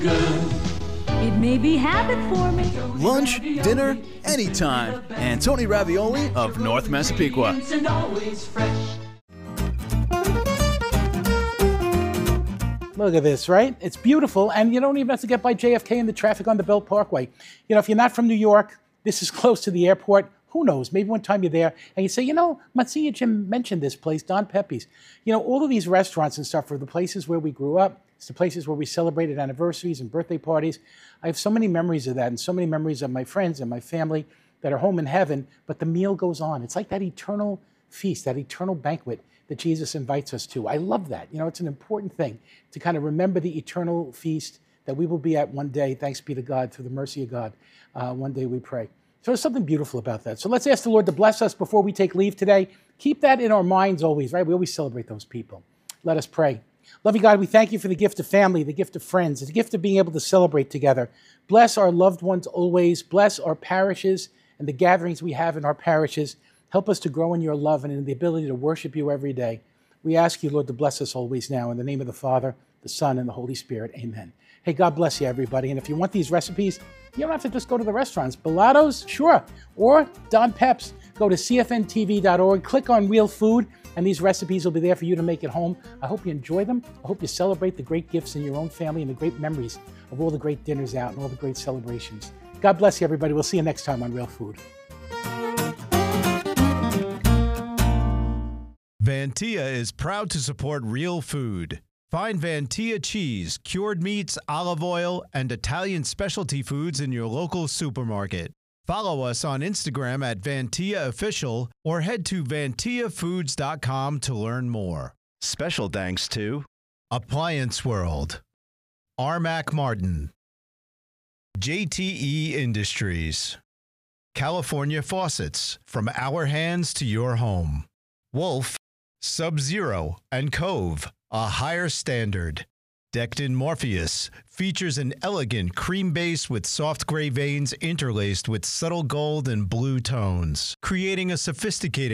It may be habit forming. Lunch, dinner, anytime. Antoni Ravioli of North Massapequa. Look at this, right? It's beautiful, and you don't even have to get by JFK and the traffic on the Belt Parkway. You know, if you're not from New York, this is close to the airport. Who knows? Maybe one time you're there and you say, you know, Matsiya Jim mentioned this place, Don Pepe's. You know, all of these restaurants and stuff are the places where we grew up. It's the places where we celebrated anniversaries and birthday parties. I have so many memories of that and so many memories of my friends and my family that are home in heaven, but the meal goes on. It's like that eternal feast, that eternal banquet that Jesus invites us to. I love that. You know, it's an important thing to kind of remember the eternal feast that we will be at one day, thanks be to God, through the mercy of God. One day we pray. So there's something beautiful about that. So let's ask the Lord to bless us before we take leave today. Keep that in our minds always, right? We always celebrate those people. Let us pray. Loving God, we thank you for the gift of family, the gift of friends, the gift of being able to celebrate together. Bless our loved ones always. Bless our parishes and the gatherings we have in our parishes. Help us to grow in your love and in the ability to worship you every day. We ask you, Lord, to bless us always now. In the name of the Father, the Son, and the Holy Spirit. Amen. Hey, God bless you, everybody. And if you want these recipes, you don't have to just go to the restaurants. Bellatos, sure. Or Don Peps. Go to cfntv.org, click on Real Food, and these recipes will be there for you to make at home. I hope you enjoy them. I hope you celebrate the great gifts in your own family and the great memories of all the great dinners out and all the great celebrations. God bless you, everybody. We'll see you next time on Real Food. Vantia is proud to support Real Food. Find Vantia cheese, cured meats, olive oil, and Italian specialty foods in your local supermarket. Follow us on Instagram at Vantia Official or head to vantiafoods.com to learn more. Special thanks to Appliance World, Armac Martin, JTE Industries, California Faucets, from our hands to your home, Wolf, Sub-Zero, and Cove, a higher standard. Decked in Morpheus features an elegant cream base with soft gray veins interlaced with subtle gold and blue tones, creating a sophisticated